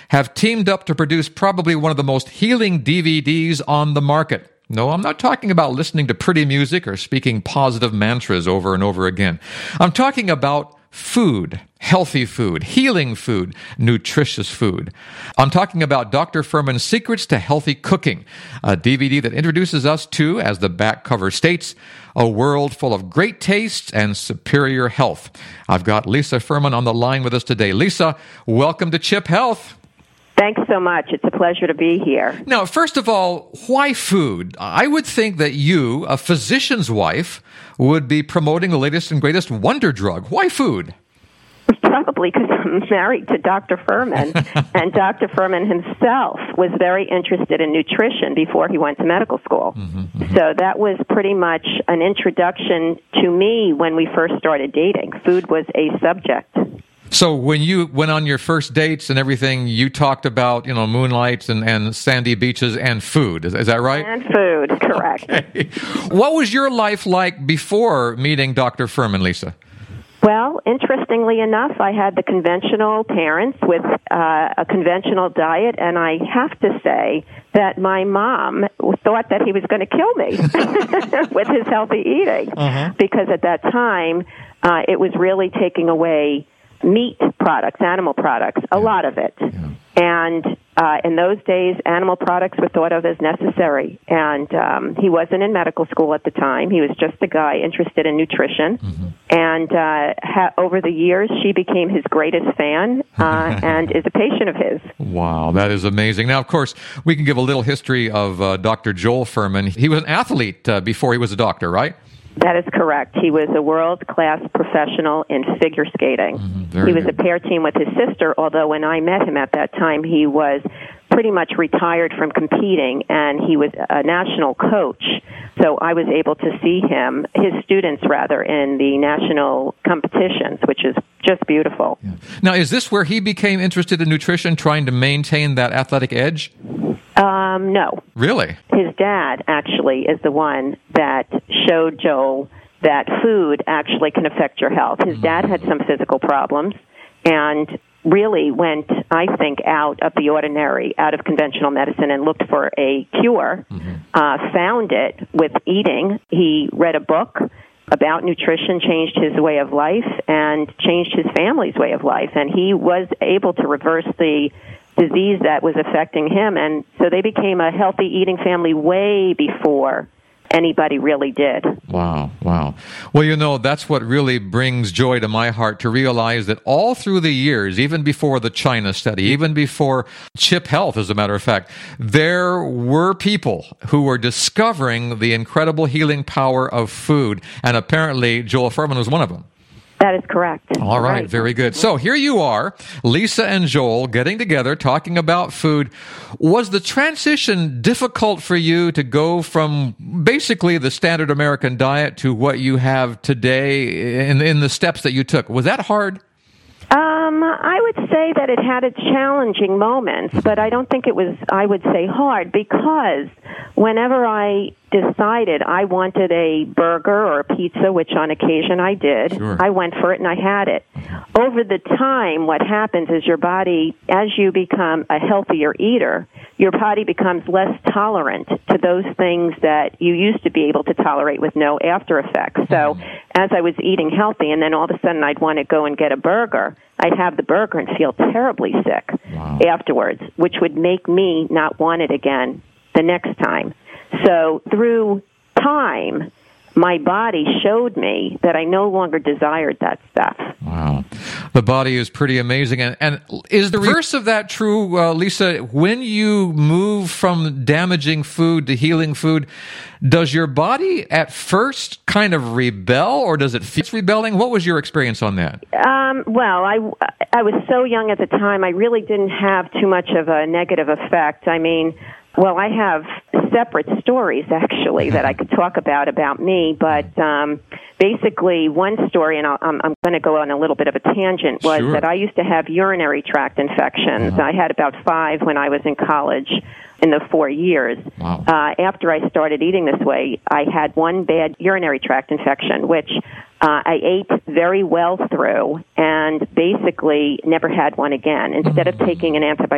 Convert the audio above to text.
have teamed up to produce probably one of the most healing DVDs on the market. No, I'm not talking about listening to pretty music or speaking positive mantras over and over again. I'm talking about food, healthy food, healing food, nutritious food. I'm talking about Dr. Fuhrman's Secrets to Healthy Cooking, a DVD that introduces us to, as the back cover states, a world full of great tastes and superior health. I've got Lisa Fuhrman on the line with us today. Lisa, welcome to Chip Health. Thanks so much. It's a pleasure to be here. Now, first of all, why food? I would think that you, a physician's wife, would be promoting the latest and greatest wonder drug. Why food? Probably because I'm married to Dr. Fuhrman, and Dr. Fuhrman himself was very interested in nutrition before he went to medical school. So that was pretty much an introduction to me when we first started dating. Food was a subject. So when you went on your first dates and everything, you talked about, moonlights and sandy beaches and food. Is that right? And food, correct. Okay. What was your life like before meeting Dr. Fuhrman, Lisa? Well, interestingly enough, I had the conventional parents with a conventional diet, and I have to say that my mom thought that he was going to kill me with his healthy eating, because at that time, it was really taking away meat products, animal products, a lot of it. And in those days, animal products were thought of as necessary. And he wasn't in medical school at the time. He was just a guy interested in nutrition. And over the years, she became his greatest fan and is a patient of his. Wow, that is amazing. Now, of course, we can give a little history of Dr. Joel Fuhrman. He was an athlete before he was a doctor, right? That is correct. He was a world-class professional in figure skating. He was a pair team with his sister, although when I met him at that time, he was pretty much retired from competing, and he was a national coach. So I was able to see him, his students rather, in the national competitions, which is just beautiful. Now, is this where he became interested in nutrition, trying to maintain that athletic edge? No. Really? His dad actually is the one that showed Joel that food actually can affect your health. His dad had some physical problems and really went, I think, out of the ordinary, out of conventional medicine, and looked for a cure, found it with eating. He read a book about nutrition, changed his way of life, and changed his family's way of life. And he was able to reverse the disease that was affecting him, and so they became a healthy eating family way before anybody really did. Wow. Well, that's what really brings joy to my heart, to realize that all through the years, even before the China study, even before Chip Health, as a matter of fact, there were people who were discovering the incredible healing power of food, and apparently Joel Fuhrman was one of them. That is correct. All right, very good. So here you are, Lisa and Joel, getting together, talking about food. Was the transition difficult for you to go from basically the standard American diet to what you have today in the steps that you took? Was that hard? I would say that it had its challenging moments, but I don't think it was, I would say, hard, because whenever I decided I wanted a burger or a pizza, which on occasion I did, Sure. I went for it and I had it. Over the time, what happens is your body, as you become a healthier eater, your body becomes less tolerant to those things that you used to be able to tolerate with no after effects. So as I was eating healthy, and then all of a sudden I'd want to go and get a burger, I'd have the burger and feel terribly sick afterwards, which would make me not want it again the next time. So through time, my body showed me that I no longer desired that stuff. Wow. The body is pretty amazing. And is the reverse of that true, Lisa? When you move from damaging food to healing food, does your body at first kind of rebel, or does it feel rebelling? What was your experience on that? Well, I was so young at the time, I really didn't have too much of a negative effect. I mean, well, I have separate stories, actually, that I could talk about me, but basically one story, and I'm going to go on a little bit of a tangent, was Sure. that I used to have urinary tract infections. I had about 5 when I was in college in the 4 years. Wow. After I started eating this way, I had one bad urinary tract infection, which I ate very well through and basically never had one again. Instead of taking an antibiotic